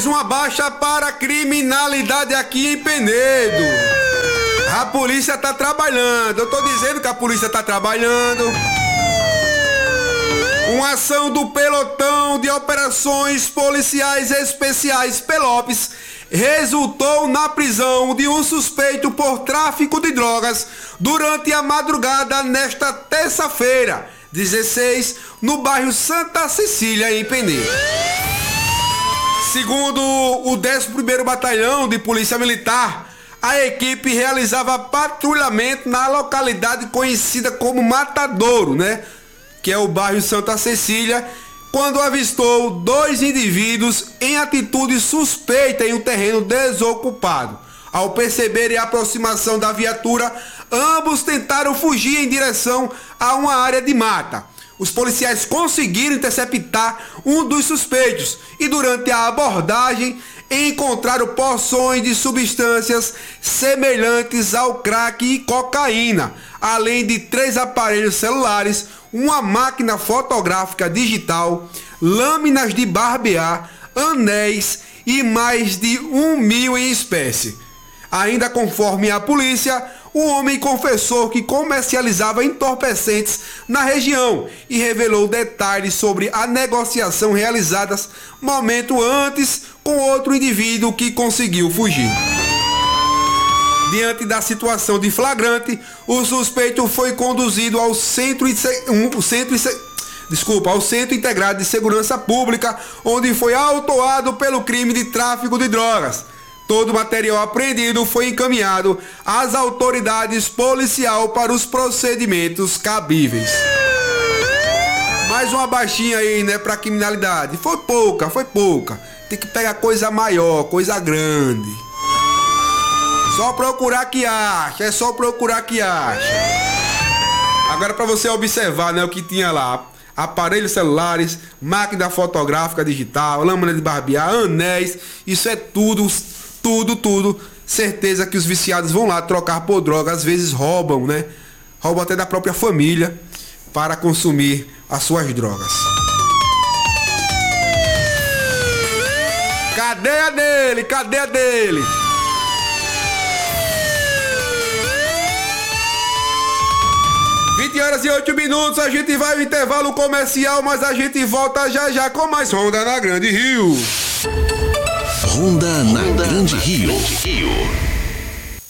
Mais uma baixa para a criminalidade aqui em Penedo. A polícia tá trabalhando. Eu tô dizendo que a polícia tá trabalhando. Uma ação do pelotão de operações policiais especiais Pelopes resultou na prisão de um suspeito por tráfico de drogas durante a madrugada nesta terça-feira, 16, no bairro Santa Cecília, em Penedo. Segundo o 11º Batalhão de Polícia Militar, a equipe realizava patrulhamento na localidade conhecida como Matadouro, que é o bairro Santa Cecília, quando avistou 2 indivíduos em atitude suspeita em um terreno desocupado. Ao perceberem a aproximação da viatura, ambos tentaram fugir em direção a uma área de mata. Os policiais conseguiram interceptar um dos suspeitos e durante a abordagem encontraram porções de substâncias semelhantes ao crack e cocaína, além de 3 aparelhos celulares, uma máquina fotográfica digital, lâminas de barbear, anéis e mais de 1.000 em espécie. Ainda conforme a polícia, o homem confessou que comercializava entorpecentes na região e revelou detalhes sobre a negociação realizada momento antes com outro indivíduo que conseguiu fugir. Diante da situação de flagrante, o suspeito foi conduzido ao Centro Integrado de Segurança Pública, onde foi autuado pelo crime de tráfico de drogas. Todo o material apreendido foi encaminhado às autoridades policiais para os procedimentos cabíveis. Mais uma baixinha aí, pra criminalidade. Foi pouca. Tem que pegar coisa maior, coisa grande. Só procurar que acha, é só procurar que acha. Agora para você observar, o que tinha lá. Aparelhos celulares, máquina fotográfica digital, lâmina de barbear, anéis, isso é tudo. Certeza que os viciados vão lá trocar por droga, às vezes roubam, Roubam até da própria família para consumir as suas drogas. Cadê a dele? Horas e 8 minutos, a gente vai ao intervalo comercial, mas a gente volta já com mais Ronda na Grande Rio. Ronda na Grande Rio.